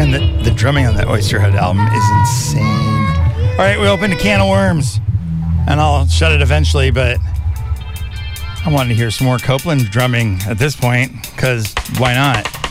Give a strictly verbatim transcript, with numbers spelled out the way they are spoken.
Man, the, the drumming on that Oysterhead album is insane. All right, we opened a can of worms, and I'll shut it eventually, but I wanted to hear some more Copeland drumming at this point, because why not?